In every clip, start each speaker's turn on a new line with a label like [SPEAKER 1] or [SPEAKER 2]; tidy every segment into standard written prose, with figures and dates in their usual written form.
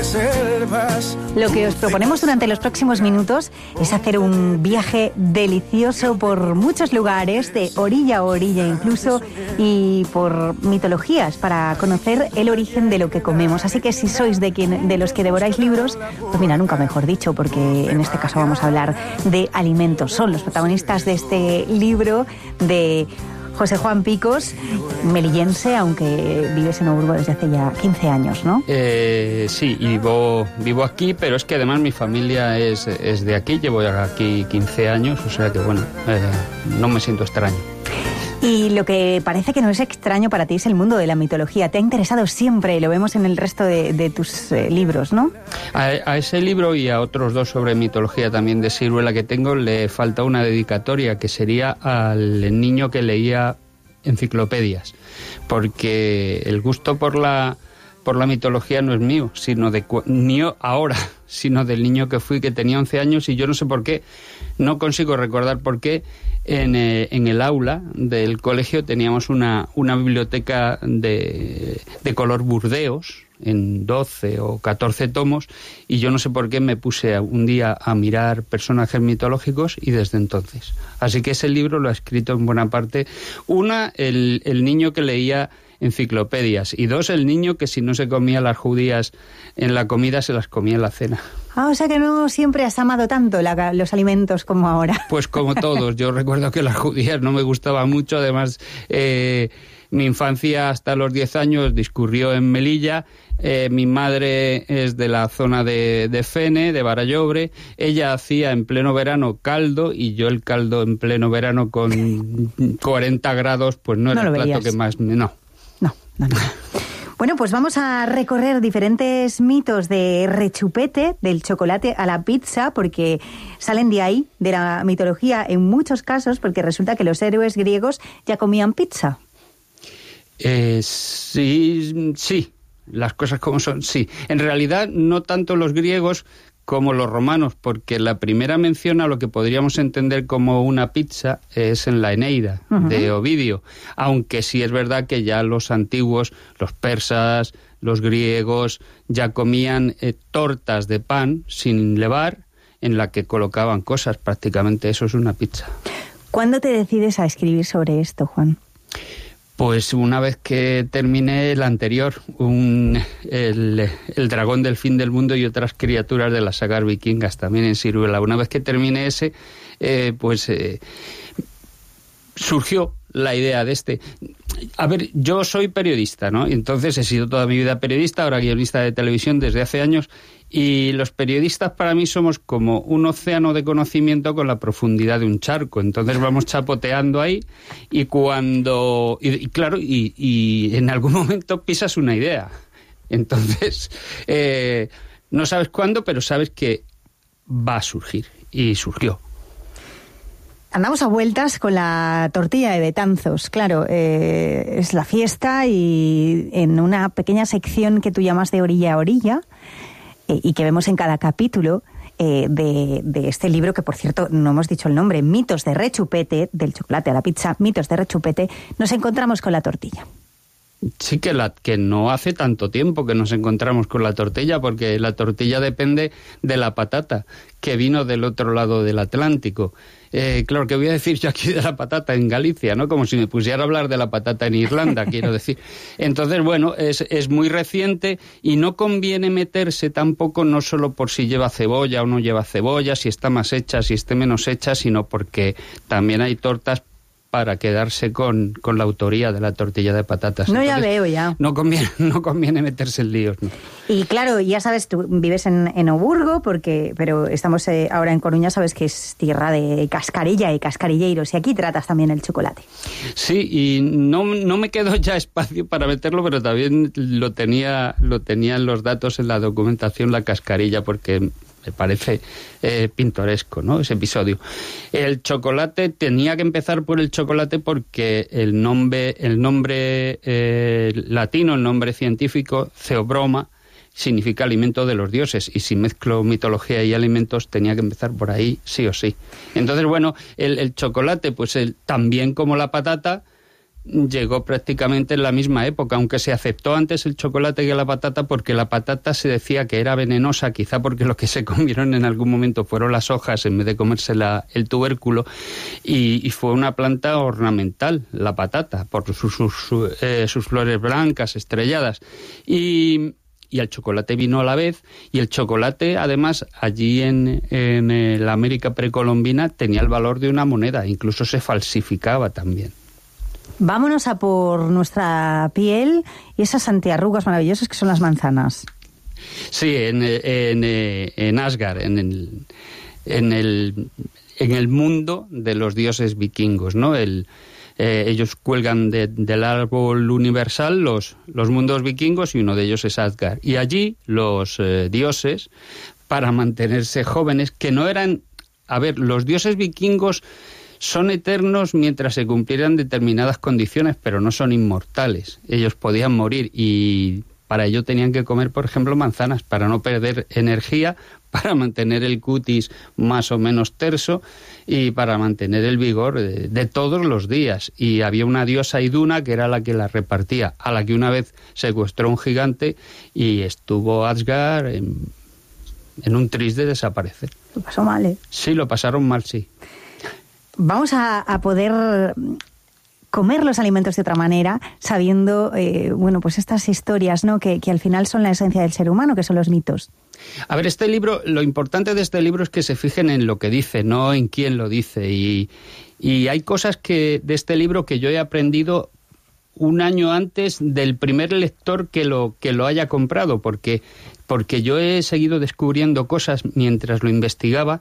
[SPEAKER 1] reservas.
[SPEAKER 2] Lo que os proponemos durante los próximos minutos es hacer un viaje delicioso por muchos lugares, de orilla a orilla incluso, y por mitologías, para conocer el origen de lo que comemos. Así que si sois de los que devoráis libros, pues mira, nunca mejor dicho, porque en este caso vamos a hablar de alimentos. Son los protagonistas de este libro de José Juan Picos, melillense, aunque vives en Oburgo desde hace ya 15 años, ¿no?
[SPEAKER 3] Sí, vivo aquí, pero es que además mi familia es de aquí, llevo aquí 15 años, o sea que bueno, no me siento extraño.
[SPEAKER 2] Y lo que parece que no es extraño para ti es el mundo de la mitología. Te ha interesado siempre, lo vemos en el resto de tus libros, ¿no?
[SPEAKER 3] A ese libro y a otros dos sobre mitología también de Siruela que tengo le falta una dedicatoria, que sería al niño que leía enciclopedias, porque el gusto por la mitología no es mío, mío ahora, sino del niño que fui, que tenía 11 años, y yo no sé por qué, no consigo recordar por qué. En el aula del colegio teníamos una biblioteca de color burdeos, en 12 o 14 tomos, y yo no sé por qué me puse un día a mirar personajes mitológicos, y desde entonces. Así que ese libro lo ha escrito en buena parte, el niño que leía enciclopedias, y dos, el niño que si no se comía las judías en la comida, se las comía en la cena.
[SPEAKER 2] O sea que no siempre has amado tanto los alimentos como ahora.
[SPEAKER 3] Pues como todos. Yo recuerdo que las judías no me gustaban mucho. Además, mi infancia hasta los 10 años discurrió en Melilla. Mi madre es de la zona de Fene, de Barallobre. Ella hacía en pleno verano caldo, y yo el caldo en pleno verano con 40 grados, pues no era el plato
[SPEAKER 2] veías.
[SPEAKER 3] Que más... No.
[SPEAKER 2] Bueno, pues vamos a recorrer diferentes mitos de rechupete, del chocolate a la pizza, porque salen de ahí, de la mitología, en muchos casos, porque resulta que los héroes griegos ya comían pizza.
[SPEAKER 3] Sí, las cosas como son, sí. En realidad, no tanto los griegos como los romanos, porque la primera mención a lo que podríamos entender como una pizza es en la Eneida, de Ovidio, aunque sí es verdad que ya los antiguos, los persas, los griegos, ya comían tortas de pan sin levar, en la que colocaban cosas, prácticamente eso es una pizza.
[SPEAKER 2] ¿Cuándo te decides a escribir sobre esto, Juan?
[SPEAKER 3] Pues una vez que terminé el anterior, el dragón del fin del mundo y otras criaturas de las sagas vikingas, también en Siruela. Una vez que terminé ese, surgió la idea de este. A ver, yo soy periodista, ¿no? Entonces he sido toda mi vida periodista, ahora guionista de televisión desde hace años, y los periodistas para mí somos como un océano de conocimiento con la profundidad de un charco. Entonces vamos chapoteando ahí, y cuando... Y en algún momento pisas una idea. Entonces, no sabes cuándo, pero sabes que va a surgir. Y surgió.
[SPEAKER 2] Andamos a vueltas con la tortilla de Betanzos, claro, es la fiesta, y en una pequeña sección que tú llamas de orilla a orilla, y que vemos en cada capítulo de este libro, que por cierto no hemos dicho el nombre, Mitos de Rechupete, del chocolate a la pizza, Mitos de Rechupete, nos encontramos con la tortilla.
[SPEAKER 3] Sí, que no hace tanto tiempo que nos encontramos con la tortilla, porque la tortilla depende de la patata, que vino del otro lado del Atlántico. Claro, que voy a decir yo aquí de la patata en Galicia, ¿no? Como si me pusiera a hablar de la patata en Irlanda, quiero decir. Entonces, bueno, es muy reciente, y no conviene meterse tampoco, no solo por si lleva cebolla o no lleva cebolla, si está más hecha, si esté menos hecha, sino porque también hay tortas para quedarse con la autoría de la tortilla de patatas.
[SPEAKER 2] No,
[SPEAKER 3] entonces,
[SPEAKER 2] ya veo, ya.
[SPEAKER 3] No conviene meterse en líos, ¿no?
[SPEAKER 2] Y claro, ya sabes, tú vives en Oburgo, pero estamos ahora en Coruña, sabes que es tierra de cascarilla y cascarilleros, y aquí tratas también el chocolate.
[SPEAKER 3] Sí, y no me quedó ya espacio para meterlo, pero también lo tenía en los datos, en la documentación, la cascarilla, porque me parece pintoresco, ¿no?, ese episodio. El chocolate, tenía que empezar por el chocolate porque el nombre latino, el nombre científico, Theobroma, significa alimento de los dioses, y si mezclo mitología y alimentos tenía que empezar por ahí sí o sí. Entonces, bueno, el chocolate, pues también como la patata, llegó prácticamente en la misma época, aunque se aceptó antes el chocolate que la patata, porque la patata se decía que era venenosa, quizá porque lo que se comieron en algún momento fueron las hojas en vez de comerse el tubérculo, y fue una planta ornamental, la patata, por sus flores blancas, estrelladas, y el chocolate vino a la vez, y el chocolate, además, allí en la América precolombina tenía el valor de una moneda, incluso se falsificaba también.
[SPEAKER 2] Vámonos a por nuestra piel y esas antiarrugas maravillosas que son las manzanas.
[SPEAKER 3] Sí, en Asgard, en el mundo de los dioses vikingos, ¿no? Ellos cuelgan del árbol universal los mundos vikingos, y uno de ellos es Asgard. Y allí los dioses, para mantenerse jóvenes, que no eran... A ver, los dioses vikingos son eternos mientras se cumplieran determinadas condiciones, pero no son inmortales. Ellos podían morir, y para ello tenían que comer, por ejemplo, manzanas, para no perder energía, para mantener el cutis más o menos terso y para mantener el vigor de todos los días. Y había una diosa Iduna que era la que las repartía, a la que una vez secuestró un gigante y estuvo Asgard en un tris de desaparecer.
[SPEAKER 2] Lo pasó mal, ¿eh?
[SPEAKER 3] Sí, lo pasaron mal, sí.
[SPEAKER 2] Vamos a poder comer los alimentos de otra manera, sabiendo, pues estas historias, ¿no? Que al final son la esencia del ser humano, que son los mitos.
[SPEAKER 3] A ver, este libro, lo importante de este libro es que se fijen en lo que dice, no en quién lo dice. Y hay cosas de este libro que yo he aprendido un año antes del primer lector que lo haya comprado, porque yo he seguido descubriendo cosas mientras lo investigaba.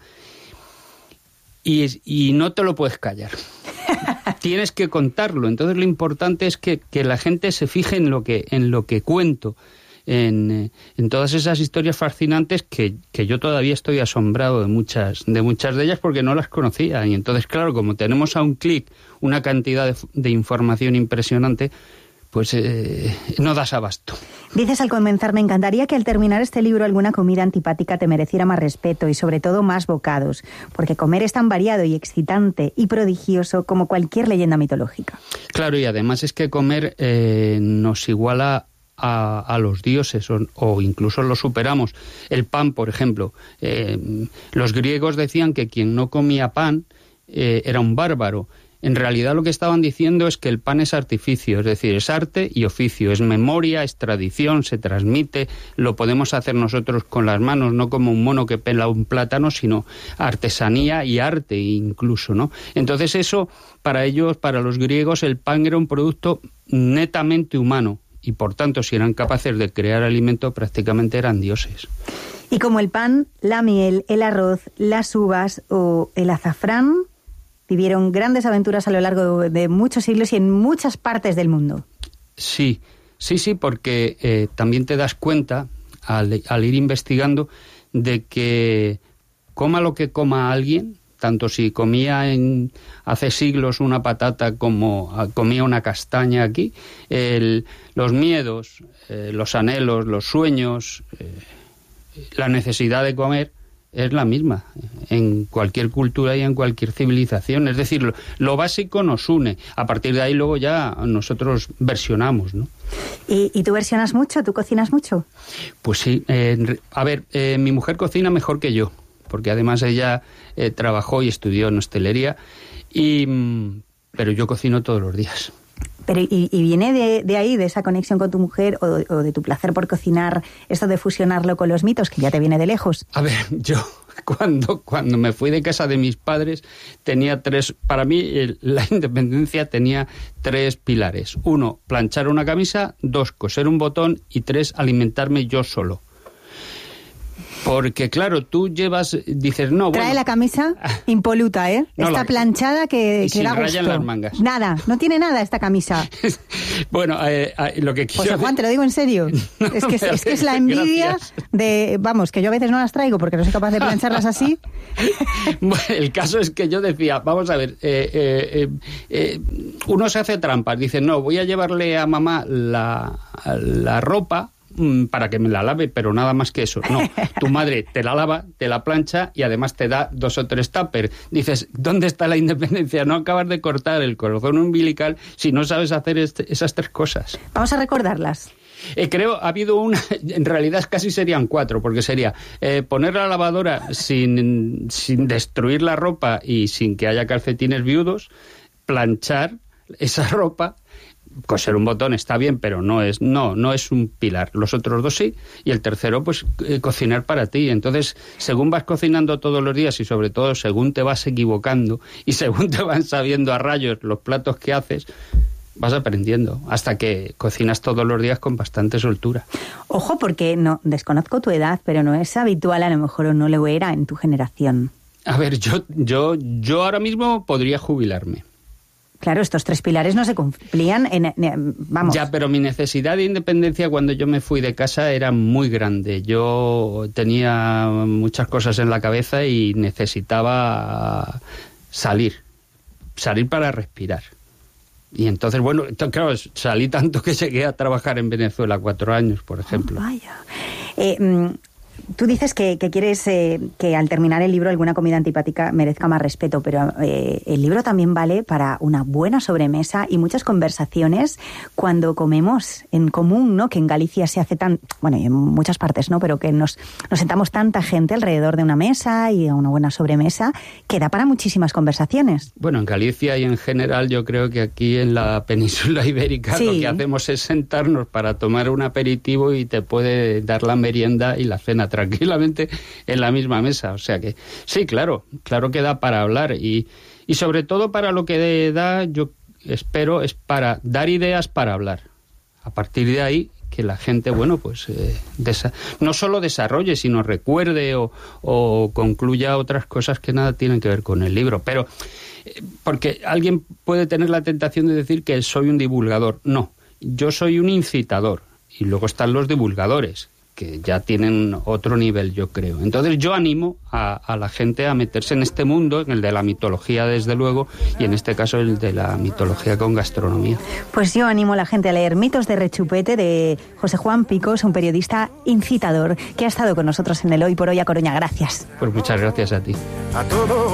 [SPEAKER 3] Y no te lo puedes callar. Tienes que contarlo. Entonces lo importante es que la gente se fije en lo que cuento, en todas esas historias fascinantes que yo todavía estoy asombrado de muchas de ellas porque no las conocía. Y entonces, claro, como tenemos a un clic una cantidad de información impresionante, pues no das abasto.
[SPEAKER 2] Dices al comenzar, me encantaría que al terminar este libro alguna comida antipática te mereciera más respeto y sobre todo más bocados, porque comer es tan variado y excitante y prodigioso como cualquier leyenda mitológica.
[SPEAKER 3] Claro, y además es que comer nos iguala a los dioses o incluso los superamos. El pan, por ejemplo, los griegos decían que quien no comía pan era un bárbaro. En realidad lo que estaban diciendo es que el pan es artificio, es decir, es arte y oficio, es memoria, es tradición, se transmite, lo podemos hacer nosotros con las manos, no como un mono que pela un plátano, sino artesanía y arte incluso, ¿no? Entonces eso, para ellos, para los griegos, el pan era un producto netamente humano y por tanto, si eran capaces de crear alimento, prácticamente eran dioses.
[SPEAKER 2] Y como el pan, la miel, el arroz, las uvas o el azafrán vivieron grandes aventuras a lo largo de muchos siglos y en muchas partes del mundo. Sí, porque también te das cuenta, al ir investigando, de que coma lo que coma alguien, tanto si comía hace siglos una patata como comía una castaña aquí, los miedos, los anhelos, los sueños, la necesidad de comer, es la misma en cualquier cultura y en cualquier civilización. Es decir, lo básico nos une. A partir de ahí luego ya nosotros versionamos, ¿no? ¿Y tú versionas mucho? ¿Tú cocinas mucho?
[SPEAKER 3] Pues sí. Mi mujer cocina mejor que yo, porque además ella trabajó y estudió en hostelería, pero yo cocino todos los días.
[SPEAKER 2] Pero ¿y viene de ahí, de esa conexión con tu mujer o de tu placer por cocinar, esto de fusionarlo con los mitos, que ya te viene de lejos?
[SPEAKER 3] A ver, yo cuando me fui de casa de mis padres tenía para mí la independencia tenía 3 pilares. 1, planchar una camisa, 2, coser un botón y 3, alimentarme yo solo. Porque, claro, tú dices, no, bueno...
[SPEAKER 2] Trae la camisa impoluta, ¿eh?
[SPEAKER 3] No,
[SPEAKER 2] está planchada que
[SPEAKER 3] sin
[SPEAKER 2] da gusto.
[SPEAKER 3] raya en las mangas.
[SPEAKER 2] Nada, no tiene nada esta camisa.
[SPEAKER 3] Bueno, lo que quiero...
[SPEAKER 2] José Juan, te lo digo en serio.
[SPEAKER 3] No,
[SPEAKER 2] es que es la envidia de... Vamos, que yo a veces no las traigo porque no soy capaz de plancharlas así.
[SPEAKER 3] Bueno, el caso es que yo decía, vamos a ver, uno se hace trampas. Dice, no, voy a llevarle a mamá la ropa para que me la lave, pero nada más que eso. No, tu madre te la lava, te la plancha y además te da 2 o 3 tuppers. Dices, ¿dónde está la independencia? No acabas de cortar el cordón umbilical si no sabes hacer esas 3 cosas.
[SPEAKER 2] Vamos a recordarlas.
[SPEAKER 3] Creo ha habido una, en realidad casi serían 4, porque sería poner la lavadora sin destruir la ropa y sin que haya calcetines viudos, planchar esa ropa, coser un botón está bien, pero no es un pilar. Los otros 2 sí, y el tercero, pues cocinar para ti. Entonces, según vas cocinando todos los días y sobre todo según te vas equivocando y según te van sabiendo a rayos los platos que haces, vas aprendiendo hasta que cocinas todos los días con bastante soltura.
[SPEAKER 2] Ojo, porque no desconozco tu edad, pero no es habitual, a lo mejor, o no lo era en tu generación.
[SPEAKER 3] A ver, yo ahora mismo podría jubilarme.
[SPEAKER 2] Claro, estos 3 pilares no se cumplían vamos.
[SPEAKER 3] Ya, pero mi necesidad de independencia cuando yo me fui de casa era muy grande. Yo tenía muchas cosas en la cabeza y necesitaba salir para respirar. Y entonces, bueno, claro, salí tanto que llegué a trabajar en Venezuela 4 años, por ejemplo.
[SPEAKER 2] Oh, vaya. Tú dices que quieres que al terminar el libro alguna comida antipática merezca más respeto, pero el libro también vale para una buena sobremesa y muchas conversaciones cuando comemos en común, ¿no? Que en Galicia se hace bueno, y en muchas partes, ¿no? Pero que nos sentamos tanta gente alrededor de una mesa y a una buena sobremesa que da para muchísimas conversaciones.
[SPEAKER 3] Bueno, en Galicia y en general yo creo que aquí en la península ibérica sí. Lo que hacemos es sentarnos para tomar un aperitivo y te puede dar la merienda y la cena tranquilamente en la misma mesa. O sea que sí, claro que da para hablar y sobre todo para lo que da, yo espero, es para dar ideas para hablar. A partir de ahí que la gente, bueno, pues no solo desarrolle, sino recuerde o concluya otras cosas que nada tienen que ver con el libro. Pero porque alguien puede tener la tentación de decir que soy un divulgador. No, yo soy un incitador y luego están los divulgadores, que ya tienen otro nivel, yo creo. Entonces yo animo a la gente a meterse en este mundo, en el de la mitología, desde luego, y en este caso el de la mitología con gastronomía.
[SPEAKER 2] Pues yo animo a la gente a leer Mitos de Rechupete, de José Juan Picos, un periodista incitador, que ha estado con nosotros en el Hoy por Hoy a Coruña. Gracias.
[SPEAKER 3] Pues muchas gracias a ti.